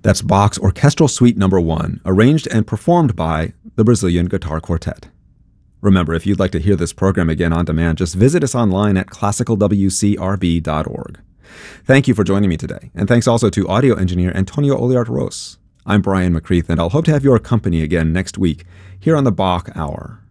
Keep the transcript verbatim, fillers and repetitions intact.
That's Bach's Orchestral Suite Number one, arranged and performed by the Brazilian Guitar Quartet. Remember, if you'd like to hear this program again on demand, just visit us online at classical w c r b dot org. Thank you for joining me today, and thanks also to audio engineer Antonio Oliart-Ros. I'm Brian McCreath, and I'll hope to have your company again next week here on the Bach Hour.